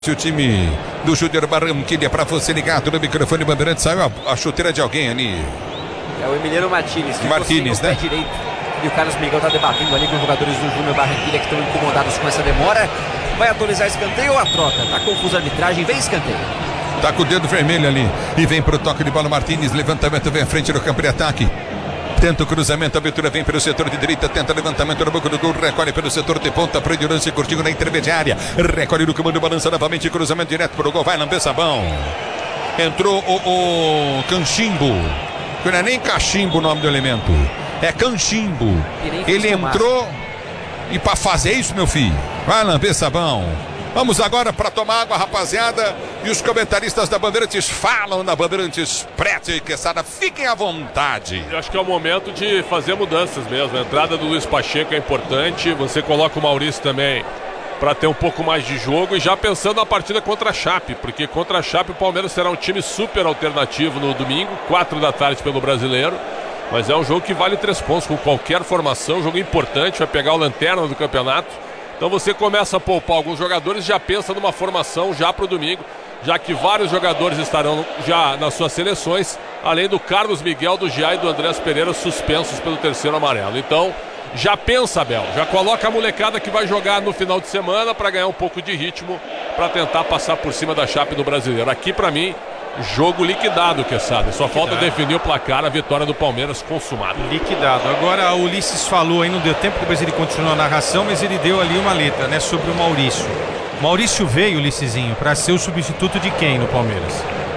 O time do Júnior Barranquilla para você ligado no microfone Bandeirantes. Saiu a chuteira de alguém ali. É o Emiliano Martínez. Martínez, né? Pé direito. E o Carlos Miguel está debatendo ali com os jogadores do Júnior Barranquilla que estão incomodados com essa demora. Vai atualizar escanteio ou a troca? Tá confusa a arbitragem, vem escanteio. Tá com o dedo vermelho ali. E vem pro toque de bola Martínez. Levantamento, vem à frente do campo de ataque. Tenta o cruzamento, a abertura vem pelo setor de direita, tenta levantamento no banco do gol, recolhe pelo setor de ponta, prende o lance curtinho na intermediária, recolhe no comando, balança novamente, cruzamento direto pro gol, vai lamber sabão. Entrou o Canchimbo, que não é nem cachimbo o nome do elemento, é Canchimbo. Ele entrou e pra fazer isso, meu filho, vai lamber sabão. Vamos agora para tomar água, rapaziada. E os comentaristas da Bandeirantes falam na Bandeirantes, Preto e Quesada. Fiquem à vontade. Eu acho que é o momento de fazer mudanças mesmo. A entrada do Luiz Pacheco é importante. Você coloca o Maurício também para ter um pouco mais de jogo. E já pensando na partida contra a Chape. Porque contra a Chape o Palmeiras será um time super alternativo no domingo, 4 da tarde pelo Brasileiro. Mas é um jogo que vale 3 pontos com qualquer formação. Um jogo importante, vai pegar o lanterna do campeonato. Então você começa a poupar alguns jogadores, já pensa numa formação já para o domingo, já que vários jogadores estarão já nas suas seleções, além do Carlos Miguel, do Gia e do Andrés Pereira suspensos pelo terceiro amarelo. Então já pensa, Abel, já coloca a molecada que vai jogar no final de semana para ganhar um pouco de ritmo, para tentar passar por cima da Chape do Brasileiro. Aqui para mim, jogo liquidado, Quesada. Só falta definir o placar, a vitória do Palmeiras consumada. Liquidado. Agora o Ulisses falou aí, não deu tempo, depois ele continuou a narração, mas ele deu ali uma letra, né, sobre o Maurício. Maurício veio, Ulissesinho, para ser o substituto de quem no Palmeiras?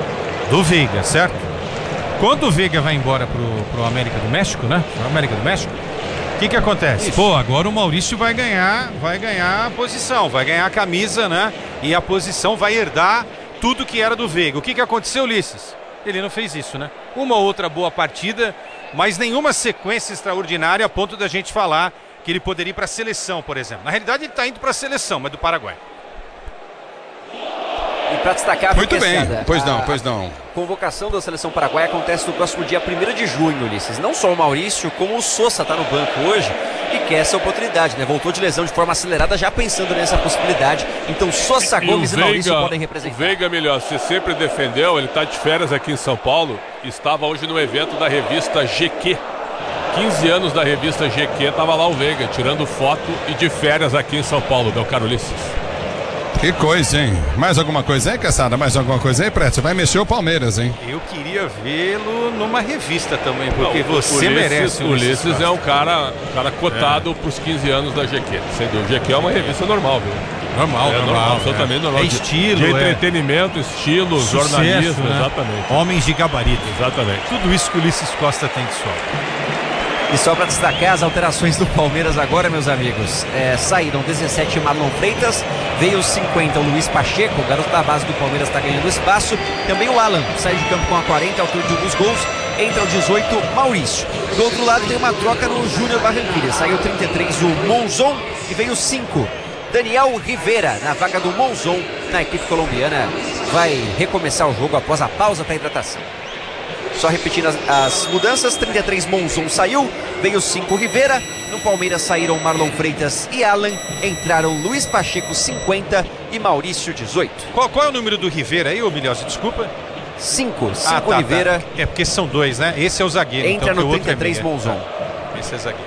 Do Veiga, certo? Quando o Veiga vai embora pro América do México, né? Pro América do México, o que acontece? Isso. Pô, agora o Maurício vai ganhar a posição, vai ganhar a camisa, né? E a posição vai herdar tudo que era do Veiga. O que aconteceu, Ulisses? Ele não fez isso, né? Uma outra boa partida, mas nenhuma sequência extraordinária a ponto da gente falar que ele poderia ir para a seleção, por exemplo. Na realidade ele está indo para a seleção, mas do Paraguai. E para destacar, muito bem, pois não. A convocação da seleção paraguaia acontece no próximo dia 1º de junho, Ulisses. Não só o Maurício, como o Sosa está no banco hoje e quer essa oportunidade, né? Voltou de lesão de forma acelerada, já pensando nessa possibilidade. Então Sosa, Gomes e Maurício podem representar. O Veiga, melhor, você sempre defendeu, ele está de férias aqui em São Paulo, estava hoje no evento da revista GQ. 15 anos da revista GQ, estava lá o Veiga, tirando foto e de férias aqui em São Paulo, meu caro Ulisses. Que coisa, hein? Mais alguma coisa aí, Quesada? Mais alguma coisa aí, Preto? Você vai mexer o Palmeiras, hein? Eu queria vê-lo numa revista também, porque você merece. O Ulisses é um cara cotado para os 15 anos da GQ. Sem dúvida. GQ é uma revista normal, viu? Normal. Absolutamente normal. É estilo, de entretenimento, estilo, sucesso, jornalismo, né? Exatamente. Homens de gabarito. Exatamente. Tudo isso que o Ulisses Costa tem de sobra. E só para destacar as alterações do Palmeiras agora, meus amigos. Saíram 17 Marlon Freitas, veio 50 o Luiz Pacheco, o garoto da base do Palmeiras está ganhando espaço. Também o Alan sai de campo com a 40, autor de um dos gols. Entra o 18, Maurício. Do outro lado tem uma troca no Júnior Barranquilla. Saiu 33 o Monzon e veio 5. Daniel Rivera na vaga do Monzon na equipe colombiana. Vai recomeçar o jogo após a pausa para hidratação. Só repetindo as mudanças, 33 Monzon saiu, veio 5 Rivera, no Palmeiras saíram Marlon Freitas e Alan, entraram Luiz Pacheco 50 e Maurício 18. Qual é o número do Rivera aí, ô Milhose, desculpa? 5 Rivera. Tá. É porque são 2, né? Esse é o zagueiro. Entra então, no 33 Monzon. Esse é zagueiro.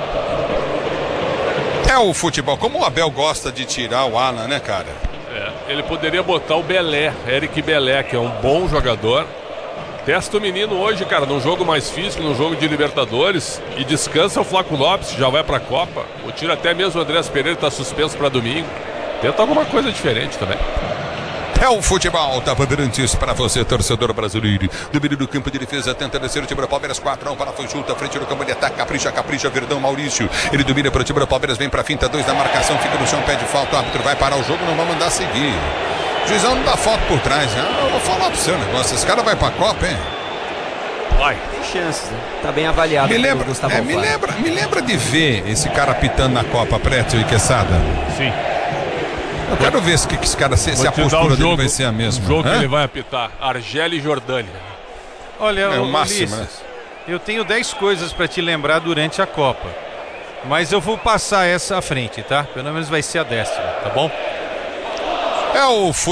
É o futebol, como o Abel gosta de tirar o Alan, né, cara? Ele poderia botar o Belé, Eric Belé, que é um bom jogador. Testa o menino hoje, cara, num jogo mais físico, num jogo de Libertadores, e descansa o Flaco Lopes, já vai pra Copa. O tiro até mesmo o Andrés Pereira tá suspenso pra domingo. Tenta alguma coisa diferente também. É o futebol da Bandeirantes para você, torcedor brasileiro. Domínio do campo de defesa, tenta descer o time do Palmeiras, 4-1 para foi junto, à frente do campo de ataque, capricha, Verdão, Maurício. Ele domina para o time do Palmeiras, vem pra finta, 2 da marcação, fica no chão, pede falta, o árbitro vai parar o jogo, não vai mandar seguir. O juizão não dá foto por trás, né? Eu vou falar pro seu negócio, esse cara vai pra Copa, hein? Vai. Tem chances, né? Tá bem avaliado. Me lembra de ver esse cara apitando na Copa, Preto e Quesada. Sim. Eu quero ver se esse cara, se a postura dele vai ser a mesma. O jogo que ele vai apitar, Argélia e Jordânia. Olha, é o máximo, né? Eu tenho 10 coisas para te lembrar durante a Copa, mas eu vou passar essa à frente, tá? Pelo menos vai ser a 10ª, tá bom? É o